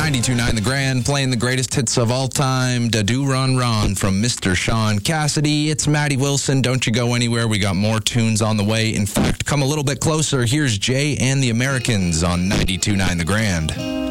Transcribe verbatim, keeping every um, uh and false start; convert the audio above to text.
ninety-two point nine The Grand, playing the greatest hits of all time. Da Do Run Run from Mister Sean Cassidy. It's Maddie Wilson. Don't you go anywhere. We got more tunes on the way. In fact, come a little bit closer. Here's Jay and the Americans on ninety-two point nine The Grand.